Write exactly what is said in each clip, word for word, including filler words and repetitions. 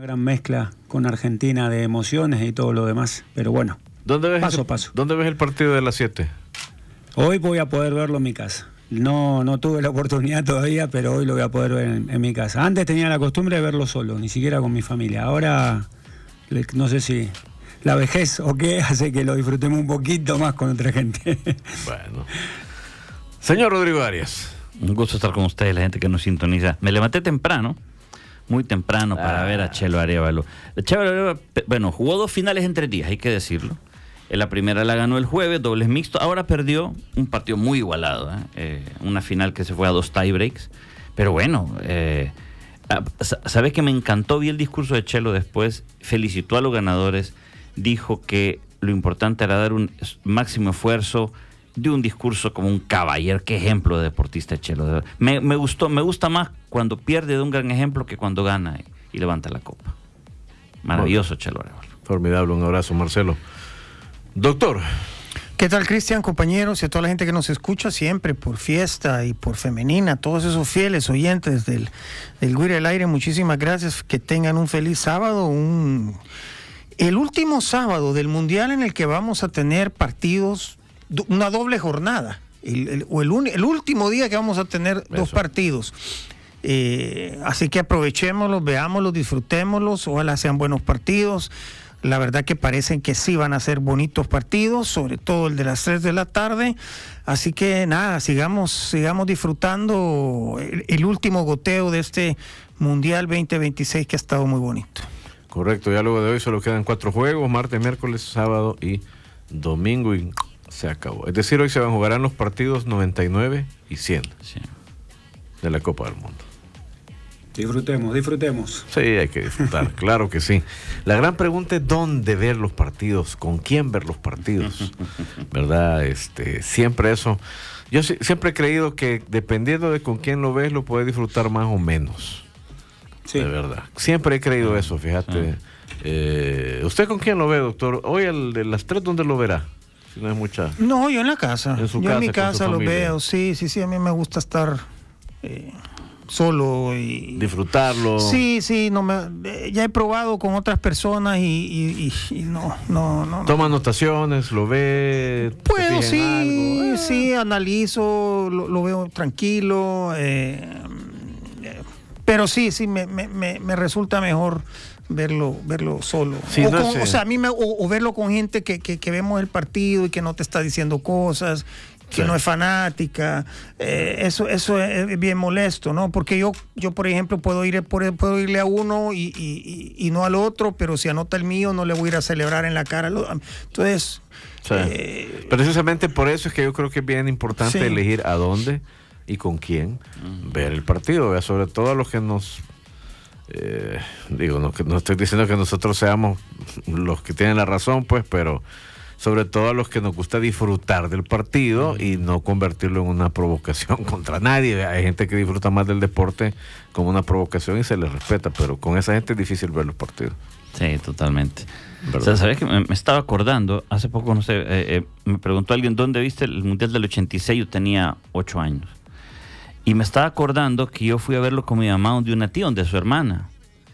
gran mezcla con Argentina de emociones y todo lo demás, pero bueno, ¿Dónde ves paso el, a paso. ¿Dónde ves el partido de las siete? Hoy voy a poder verlo en mi casa. No, no tuve la oportunidad todavía, pero hoy lo voy a poder ver en, en mi casa. Antes tenía la costumbre de verlo solo, ni siquiera con mi familia. Ahora, no sé si la vejez o qué hace que lo disfrutemos un poquito más con otra gente. Bueno. Señor Rodrigo Arias. Un gusto estar con ustedes, la gente que nos sintoniza. Me levanté temprano, muy temprano, para ah. ver a Chelo Arévalo. Chelo Arévalo, bueno, jugó dos finales en tres días, hay que decirlo. La primera la ganó el jueves, dobles mixto. Ahora perdió un partido muy igualado, ¿eh? Eh, una final que se fue a dos tiebreaks. Pero bueno, eh, ¿sabes que me encantó? Vi el discurso de Chelo después, felicitó a los ganadores, dijo que lo importante era dar un máximo esfuerzo, dio un discurso como un caballero. Qué ejemplo de deportista Chelo. Me, me gustó, me gusta más cuando pierde de un gran ejemplo que cuando gana y, y levanta la copa. Maravilloso, Chelo Arévalo. Formidable, un abrazo, Marcelo. Doctor. ¿Qué tal, Cristian, compañeros y a toda la gente que nos escucha siempre por Fiesta y por Femenina, todos esos fieles oyentes del, del Guira al Aire, muchísimas gracias, que tengan un feliz sábado, un el último sábado del Mundial en el que vamos a tener partidos, una doble jornada, el, el, o el, un, el último día que vamos a tener Eso. dos partidos. Eh, así que aprovechémoslos, veámoslos, disfrutémoslos, ojalá sean buenos partidos. La verdad que parecen que sí van a ser bonitos partidos, sobre todo el de las tres de la tarde. Así que nada, sigamos, sigamos disfrutando el, el último goteo de este Mundial veinte veintiséis que ha estado muy bonito. Correcto, ya luego de hoy solo quedan cuatro juegos, martes, miércoles, sábado y domingo, y se acabó. Es decir, hoy se van a jugar los partidos noventa y nueve y cien sí. de la Copa del Mundo. Disfrutemos, disfrutemos. Sí, hay que disfrutar, claro que sí. La gran pregunta es dónde ver los partidos, con quién ver los partidos, ¿verdad? Este, siempre eso. Yo si, siempre he creído que dependiendo de con quién lo ves, lo puedes disfrutar más o menos. Sí. De verdad. Siempre he creído eso, fíjate. Sí. Eh, ¿Usted con quién lo ve, doctor? Hoy el de las tres, ¿dónde lo verá? Si no es mucha. No, yo en la casa. En su yo casa, en mi casa lo familia. veo, sí, sí, sí. A mí me gusta estar eh, solo y disfrutarlo. Sí, sí, no me, eh, ya he probado con otras personas y, y, y, y no, no, no. Toma anotaciones, lo ve. Puedo, sí, algo. sí, analizo, lo, lo veo tranquilo, eh, eh, pero sí, sí, me, me, me resulta mejor verlo, verlo solo. Sí, o, no con, sé. o sea, a mí me, o, o verlo con gente que, que, que vemos el partido y que no te está diciendo cosas, que sí. no es fanática, eh, eso eso es bien molesto, ¿no? Porque yo, yo por ejemplo, puedo ir puedo irle a uno y, y, y no al otro, pero si anota el mío, no le voy a ir a celebrar en la cara. Entonces, sí. eh, precisamente por eso es que yo creo que es bien importante sí. elegir a dónde y con quién uh-huh. ver el partido, ¿verdad? Sobre todo a los que nos eh, digo, no, que no estoy diciendo que nosotros seamos los que tienen la razón, pues, pero sobre todo a los que nos gusta disfrutar del partido y no convertirlo en una provocación contra nadie. Hay gente que disfruta más del deporte como una provocación y se les respeta, pero con esa gente es difícil ver los partidos. Sí, totalmente. O sea, ¿sabes que me, me estaba acordando? Hace poco, no sé, eh, eh, me preguntó alguien, ¿dónde viste el Mundial del ochenta y seis? Yo tenía ocho años. Y me estaba acordando que yo fui a verlo con mi mamá, donde una tía, donde su hermana.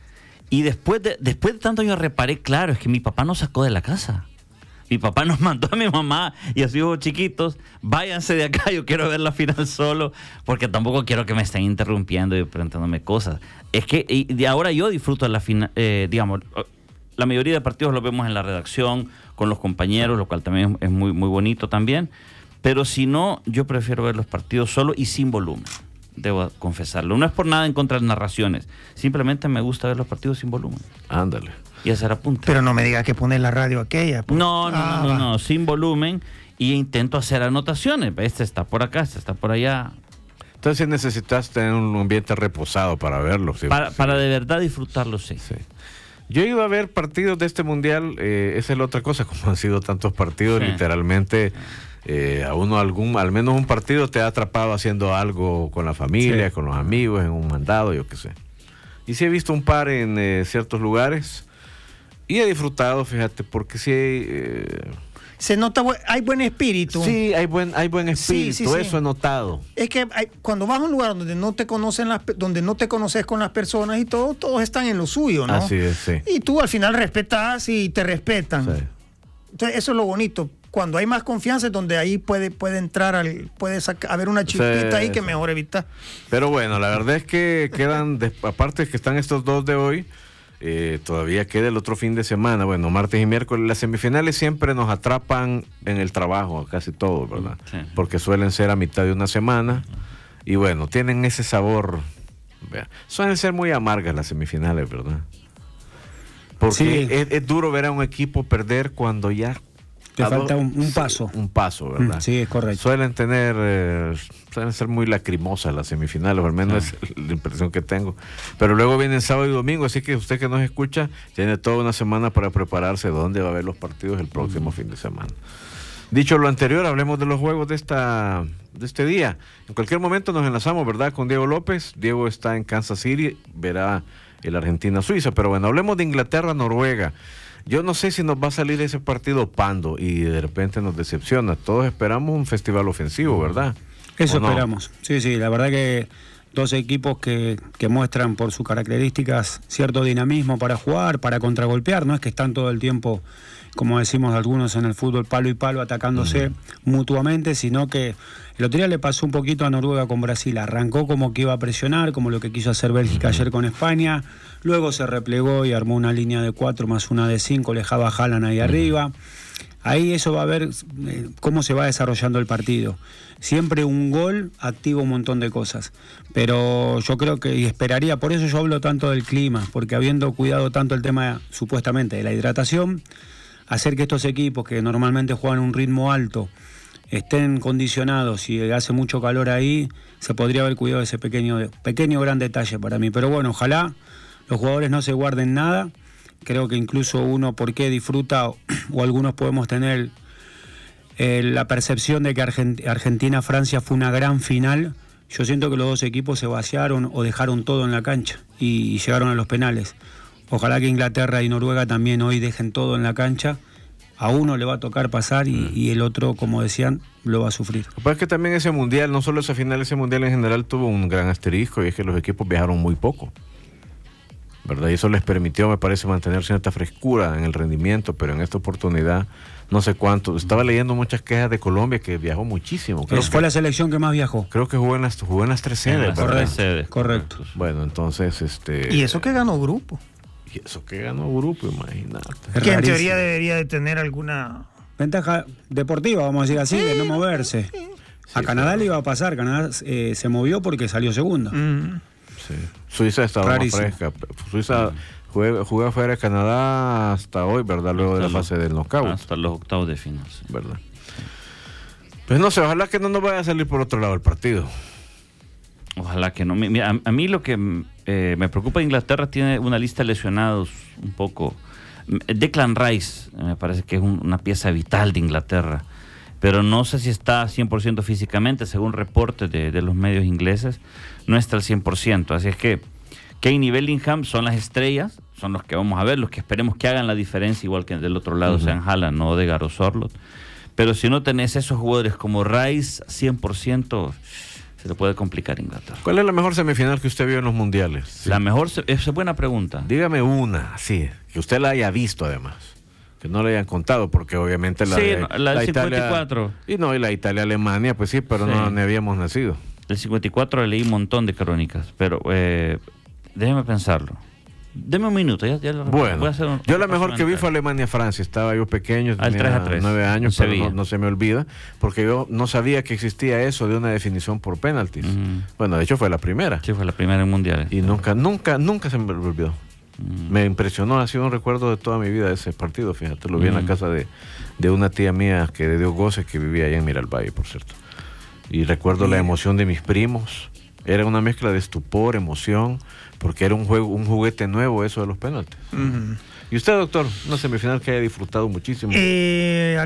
Y después de, después de tanto yo reparé, claro, es que mi papá nos sacó de la casa. Mi papá nos mandó a mi mamá y a sus hijos chiquitos, váyanse de acá, yo quiero ver la final solo, porque tampoco quiero que me estén interrumpiendo y preguntándome cosas. Es que y de ahora yo disfruto de la final, eh, digamos, la mayoría de partidos los vemos en la redacción, con los compañeros, lo cual también es muy, muy bonito también, pero si no, yo prefiero ver los partidos solo y sin volumen, debo confesarlo. No es por nada en contra de las narraciones, simplemente me gusta ver los partidos sin volumen. Ándale. Y hacer apuntes. Pero no me digas que pones la radio aquella. Pues. No, no, ah, no, no, no, sin volumen, y intento hacer anotaciones. Este está por acá, este está por allá. Entonces necesitas tener un ambiente reposado para verlo. ¿Sí? Para, sí. para de verdad disfrutarlo, sí. sí. Yo iba a ver partidos de este mundial, eh, esa es la otra cosa, como han sido tantos partidos, sí. literalmente eh, a uno algún, al menos un partido te ha atrapado haciendo algo con la familia, sí. con los amigos, en un mandado, yo qué sé. Y sí he visto un par en eh, ciertos lugares y he disfrutado, fíjate, porque sí... Eh, Se nota, hay buen espíritu. Sí, hay buen, hay buen espíritu, sí, sí, sí. Eso he notado. Es que hay, cuando vas a un lugar donde no te conocen las, donde no te conoces con las personas y todo, todos están en lo suyo, ¿no? Así es, sí. Y tú al final respetas y te respetan. Sí. Entonces, eso es lo bonito. Cuando hay más confianza es donde ahí puede, puede entrar, al, puede sacar, haber una chispita sí, ahí que mejor evitar. Pero bueno, la verdad es que quedan, de, aparte de que están estos dos de hoy, Eh, todavía queda el otro fin de semana, bueno, martes y miércoles. Las semifinales siempre nos atrapan en el trabajo, casi todos, ¿verdad? Sí. Porque suelen ser a mitad de una semana y bueno, tienen ese sabor, vea, suelen ser muy amargas las semifinales, ¿verdad? Porque sí. es, es duro ver a un equipo perder cuando ya te falta un, un paso. Un paso, ¿verdad? Mm, sí, es correcto. Suelen tener, eh, suelen ser muy lacrimosas las semifinales, o al menos ah. es la impresión que tengo. Pero luego vienen sábado y domingo, así que usted que nos escucha, tiene toda una semana para prepararse dónde va a haber los partidos el próximo mm. fin de semana. Dicho lo anterior, hablemos de los juegos de esta de este día. En cualquier momento nos enlazamos, ¿verdad? Con Diego López. Diego está en Kansas City, verá el Argentina-Suiza. Pero bueno, hablemos de Inglaterra-Noruega. Yo no sé si nos va a salir ese partido pando y de repente nos decepciona. Todos esperamos un festival ofensivo, ¿verdad? Eso no? esperamos. Sí, sí, la verdad que dos equipos que, que muestran por sus características cierto dinamismo para jugar, para contragolpear. No es que están todo el tiempo, como decimos algunos en el fútbol, palo y palo atacándose uh-huh. mutuamente, sino que el otro día le pasó un poquito a Noruega con Brasil. Arrancó como que iba a presionar, como lo que quiso hacer Bélgica uh-huh. ayer con España. Luego se replegó y armó una línea de cuatro más una de cinco, le dejaba a Haaland ahí uh-huh. arriba. Ahí eso va a ver eh, cómo se va desarrollando el partido. Siempre un gol activa un montón de cosas. Pero yo creo que, y esperaría, por eso yo hablo tanto del clima, porque habiendo cuidado tanto el tema, supuestamente, de la hidratación, hacer que estos equipos que normalmente juegan a un ritmo alto estén condicionados y hace mucho calor ahí, se podría haber cuidado de ese pequeño, pequeño gran detalle para mí. Pero bueno, ojalá los jugadores no se guarden nada. Creo que incluso uno, ¿por qué disfruta? O, o algunos podemos tener eh, la percepción de que Argent- Argentina-Francia fue una gran final. Yo siento que los dos equipos se vaciaron o dejaron todo en la cancha y, y llegaron a los penales. Ojalá que Inglaterra y Noruega también hoy dejen todo en la cancha. A uno le va a tocar pasar y, mm. y el otro, como decían, lo va a sufrir. Lo que pasa es que también ese mundial, no solo esa final, ese mundial en general tuvo un gran asterisco y es que los equipos viajaron muy poco, ¿verdad? Y eso les permitió, me parece, mantener cierta frescura en el rendimiento, pero en esta oportunidad no sé cuánto. Estaba leyendo muchas quejas de Colombia que viajó muchísimo. Creo fue que, la selección que más viajó. Creo que jugó en las, jugó en las tres sedes. Correcto. sedes. Correcto. Bueno, entonces... este Y eso que ganó grupo. Y eso que ganó grupo, imagínate. Es que en teoría debería de tener alguna... ventaja deportiva, vamos a decir así, sí, de no moverse. Sí. A sí, Canadá sí. le iba a pasar. Canadá eh, se movió porque salió segundo. Mm. Sí. Suiza estaba más fresca. Suiza juega, juega fuera de Canadá hasta hoy, ¿verdad? Luego hasta de la fase los, del knockout. Hasta los octavos de final. Sí. ¿Verdad? Pues no sé, ojalá que no nos vaya a salir por otro lado el partido. Ojalá que no. Mira, a, a mí lo que eh, me preocupa, Inglaterra tiene una lista de lesionados un poco. Declan Rice me parece que es un, una pieza vital de Inglaterra, pero no sé si está cien por ciento físicamente, según reportes de, de los medios ingleses, no está al cien por ciento. Así es que Kane y Bellingham son las estrellas, son los que vamos a ver, los que esperemos que hagan la diferencia, igual que del otro lado uh-huh. sean Haaland, no Odegaard o Sorloth. Pero si no tenés esos jugadores como Rice, cien por ciento... se le puede complicar Inglaterra. ¿Cuál es la mejor semifinal que usted vio en los mundiales? Sí. La mejor, esa es buena pregunta. Dígame una, sí, que usted la haya visto además, que no le hayan contado, porque obviamente la, sí, de, no, la, la del Italia, cincuenta y cuatro. Y no, y la Italia-Alemania, pues sí, pero sí. no ni habíamos nacido. El cincuenta y cuatro leí un montón de crónicas, pero eh, déjeme pensarlo. Deme un minuto, ya, ya lo bueno, voy a hacer un, yo la mejor que vi fue Alemania-Francia. Estaba yo pequeño, al tenía tres a tres. nueve años, pero no, no se me olvida, porque yo no sabía que existía eso de una definición por penaltis. Mm. Bueno, de hecho fue la primera. Sí, fue la primera en mundiales. Y nunca, nunca, nunca se me olvidó. Mm. Me impresionó, ha sido un recuerdo de toda mi vida ese partido, fíjate, lo vi mm. en la casa de, de una tía mía que de Dios goce, que vivía allá en Miralvalle, por cierto. Y recuerdo mm. la emoción de mis primos. Era una mezcla de estupor, emoción, porque era un juego, un juguete nuevo eso de los penaltis. Uh-huh. ¿Y usted, doctor, una semifinal que haya disfrutado muchísimo? Eh,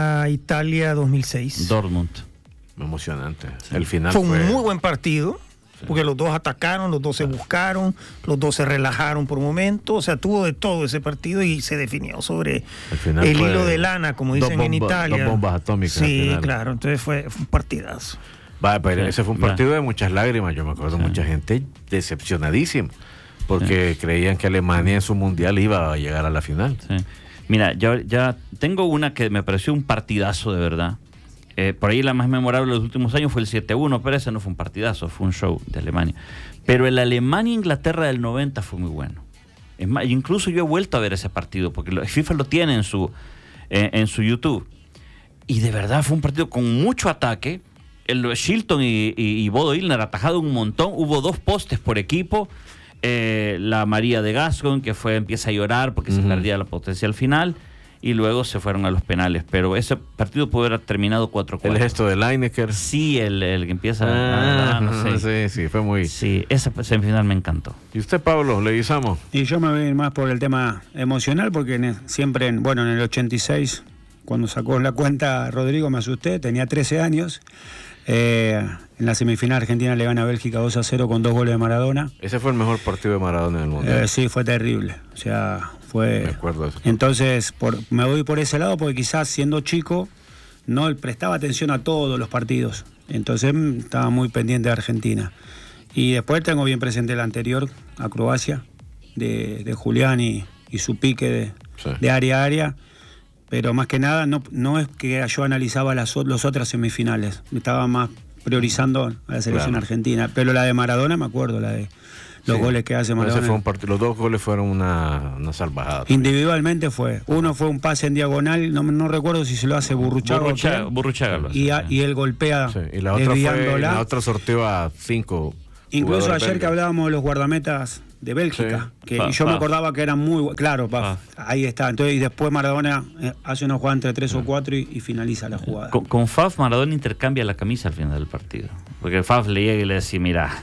Alemania-Italia dos mil seis. Dortmund. Emocionante. Sí. El final fue fue un muy buen partido. Sí. Porque los dos atacaron, los dos se buscaron, los dos se relajaron por un momento, o sea, tuvo de todo ese partido y se definió sobre el hilo de lana, como dicen bomba, en Italia. Dos bombas atómicas. Sí, claro, entonces fue, fue un partidazo. Vaya, pero sí, ese fue un partido ya. de muchas lágrimas, yo me acuerdo, sí. mucha gente decepcionadísima, porque sí. creían que Alemania en su mundial iba a llegar a la final. Sí. Mira, ya, ya tengo una que me pareció un partidazo de verdad. Eh, por ahí la más memorable de los últimos años fue el siete uno, pero ese no fue un partidazo, fue un show de Alemania. Pero el Alemania-Inglaterra del noventa fue muy bueno. Es más, incluso yo he vuelto a ver ese partido, porque lo, FIFA lo tiene en su, eh, en su YouTube. Y de verdad fue un partido con mucho ataque. El Shilton y, y, y Bodo Illner atajado un montón. Hubo dos postes por equipo. Eh, la María de Gascoigne, que fue empieza a llorar porque uh-huh. se perdía la potencia al final, y luego se fueron a los penales, pero ese partido pudo haber terminado cuatro cuatro. El gesto de Lineker. Sí, el, el que empieza ah, a, no sé. sí, sí, fue muy... Sí, esa semifinal me encantó. ¿Y usted, Pablo, le guisamos? Y yo me voy más por el tema emocional, porque en, siempre, en, bueno, en el ochenta y seis, cuando sacó la cuenta Rodrigo, me asusté, tenía trece años. Eh, en la semifinal Argentina le gana a Bélgica dos a cero con dos goles de Maradona. Ese fue el mejor partido de Maradona en el mundo. Eh, sí, fue terrible. O sea, fue... Me acuerdo de eso. Entonces, por, me voy por ese lado porque quizás siendo chico no prestaba atención a todos los partidos. Entonces estaba muy pendiente de Argentina. Y después tengo bien presente el anterior, a Croacia, de, de Julián y, y su pique de, sí. de área a área. Pero más que nada, no, no es que yo analizaba las los otras semifinales. Estaba más priorizando a la selección claro. argentina. Pero la de Maradona, me acuerdo, la de los sí. goles que hace Maradona. Ese fue un partido, los dos goles fueron una, una salvajada. Individualmente fue. Uno fue un pase en diagonal, no, no recuerdo si se lo hace Burruchaga. Burruchaga, Burruchaga lo hace, y, a, y él golpea sí. Y la otra fue, la otra sorteó a cinco. Incluso ayer belga. Que hablábamos de los guardametas de Bélgica, sí. que Paf, yo Paf. me acordaba que eran muy claro, Paf, Paf. ahí está. Entonces, y después Maradona eh, hace una jugada entre tres o cuatro y, y finaliza la jugada. Con, con Faf, Maradona intercambia la camisa al final del partido. Porque Faf le llega y le dice, mira,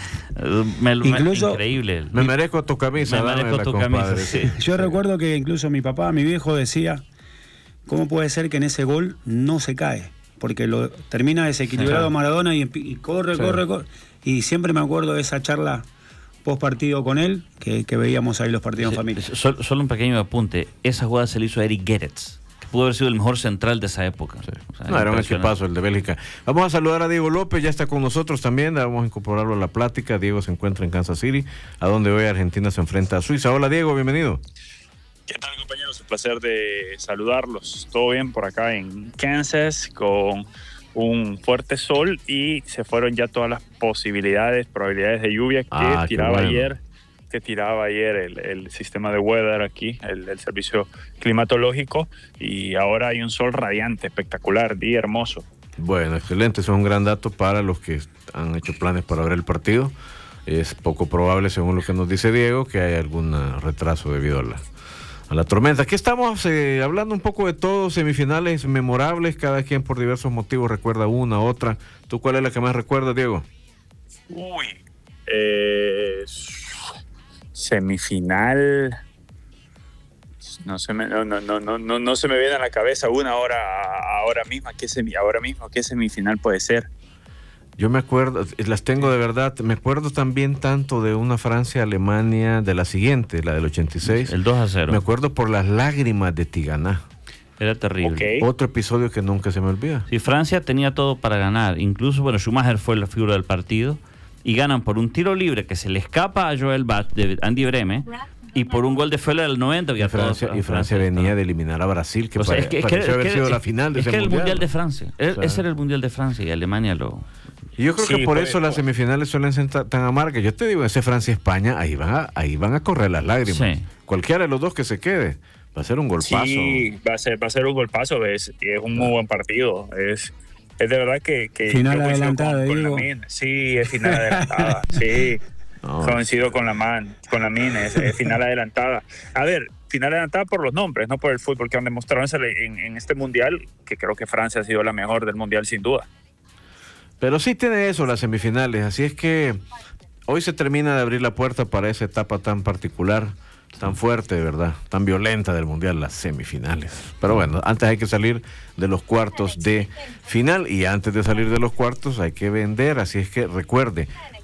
me, incluso, me, increíble. Me merezco tu camisa. Me merezco tu camisa, sí. Yo sí. recuerdo que incluso mi papá, mi viejo decía, ¿cómo puede ser que en ese gol no se cae? Porque lo termina desequilibrado sí. Maradona y, y corre, sí. corre, corre. Y siempre me acuerdo de esa charla post partido con él, que, que veíamos ahí los partidos sí, en familia. Solo, solo un pequeño apunte, esa jugada se le hizo a Eric Gerets, que pudo haber sido el mejor central de esa época. Sí. O sea, no, era un equipazo el de Bélgica. Vamos a saludar a Diego López, ya está con nosotros también, vamos a incorporarlo a la plática. Diego se encuentra en Kansas City, a donde hoy Argentina se enfrenta a Suiza. Hola Diego, bienvenido. ¿Qué tal, compañeros? Un placer de saludarlos. Todo bien por acá en Kansas, con un fuerte sol, y se fueron ya todas las posibilidades, probabilidades de lluvia que ah, tiraba bueno. ayer, que tiraba ayer el, el sistema de weather aquí, el, el servicio climatológico, y ahora hay un sol radiante, espectacular, día hermoso. Bueno, excelente, eso es un gran dato para los que han hecho planes para ver el partido. Es poco probable, según lo que nos dice Diego, que haya algún retraso debido a la a la tormenta. Aquí estamos eh, hablando un poco de todo, semifinales memorables, cada quien por diversos motivos recuerda una, otra. ¿Tú cuál es la que más recuerdas, Diego? Uy, eh, semifinal, no se me, no, no, no, no, no, no se me viene a la cabeza una ahora, ahora mismo, ¿qué semi, ahora mismo qué semifinal puede ser? Yo me acuerdo, las tengo de verdad, me acuerdo también tanto de una Francia-Alemania, de la siguiente, la del ochenta y seis. El dos a cero. Me acuerdo por las lágrimas de Tigana. Era terrible. Okay. Otro episodio que nunca se me olvida. Sí, Francia tenía todo para ganar. Incluso, bueno, Schumacher fue la figura del partido. Y ganan por un tiro libre que se le escapa a Joel Bat de Andy Breme. Y por un gol de Föhler del noventa. Que y, Francia, todos, y Francia venía estaba. de eliminar a Brasil, que, o sea, pare, es que, es pareció que, haber es sido que, la final de es ese que mundial. Es el Mundial de Francia. O sea, ese era el Mundial de Francia y Alemania lo... Y yo creo sí, que por pues, eso las semifinales suelen ser tan amargas. Yo te digo, ese Francia-España, ahí van a, ahí van a correr las lágrimas. Sí. Cualquiera de los dos que se quede, va a ser un golpazo. Sí, va a ser, va a ser un golpazo, es, es un muy buen partido. Es, es de verdad que... que final adelantada, con, con la mina. Sí, es final adelantada, sí. No. Coincido con la man, con la mina, es, es final adelantada. A ver, final adelantada por los nombres, no por el fútbol que han demostrado en, en este mundial, que creo que Francia ha sido la mejor del mundial sin duda. Pero sí tiene eso las semifinales, así es que hoy se termina de abrir la puerta para esa etapa tan particular, tan fuerte, de verdad, tan violenta del mundial, las semifinales. Pero bueno, antes hay que salir de los cuartos de final, y antes de salir de los cuartos hay que vender, así es que recuerde,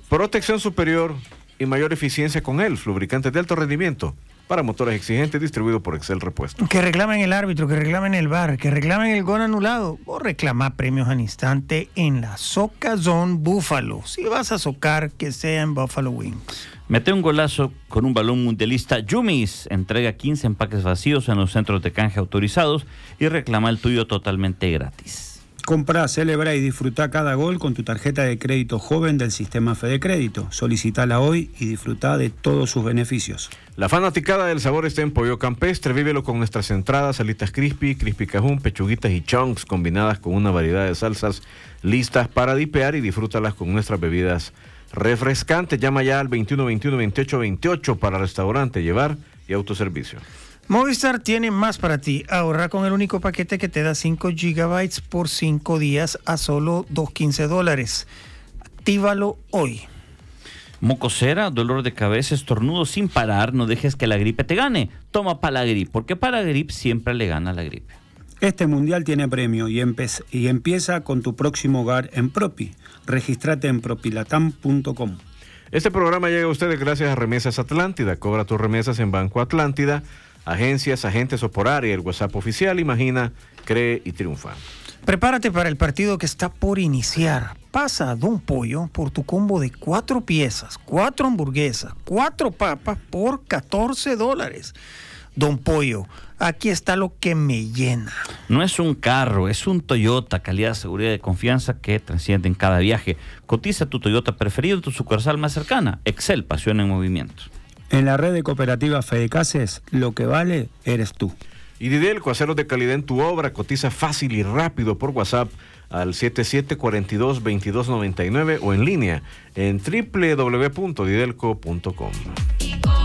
Protección superior y mayor eficiencia con E L F, lubricantes de alto rendimiento para motores exigentes, distribuido por Excel Repuestos. Que reclamen el árbitro, que reclamen el V A R, que reclamen el gol anulado o reclamar premios al instante en la Soca Zone Buffalo. Si vas a socar, que sea en Buffalo Wings. Mete un golazo con un balón mundialista. Yumis entrega quince empaques vacíos en los centros de canje autorizados y reclama el tuyo totalmente gratis. Comprá, celebra y disfruta cada gol con tu tarjeta de crédito joven del sistema Fede Crédito. Solicitala hoy y disfruta de todos sus beneficios. La fanaticada del sabor está en Pollo Campestre. Vívelo con nuestras entradas, alitas crispy, crispy cajún, pechuguitas y chunks combinadas con una variedad de salsas listas para dipear, y disfrútalas con nuestras bebidas refrescantes. Llama ya al veintiuno veintiuno veintiocho veintiocho para restaurante, llevar y autoservicio. Movistar tiene más para ti. Ahorra con el único paquete que te da cinco gigabytes por cinco días a solo doscientos quince dólares. Actívalo hoy. Mocosera, dolor de cabeza, estornudo sin parar. No dejes que la gripe te gane. Toma Palagrip, porque Palagrip siempre le gana a la gripe. Este mundial tiene premio y, empe- y empieza con tu próximo hogar en Propi. Regístrate en propilatam punto com. Este programa llega a ustedes gracias a Remesas Atlántida. Cobra tus remesas en Banco Atlántida. Agencias, agentes o por área. El WhatsApp oficial. Imagina, cree y triunfa. Prepárate para el partido que está por iniciar. Pasa a Don Pollo por tu combo de cuatro piezas, cuatro hamburguesas, cuatro papas por catorce dólares. Don Pollo, aquí está lo que me llena. No es un carro, es un Toyota, calidad, seguridad y confianza que trasciende en cada viaje. Cotiza tu Toyota preferido en tu sucursal más cercana. Excel, pasión en movimiento. En la red de cooperativas Fedecases, lo que vale eres tú. Y Didelco, aceros de calidad en tu obra. Cotiza fácil y rápido por WhatsApp al siete siete cuatro dos, dos dos nueve nueve o en línea en doble u doble u doble u punto didelco punto com.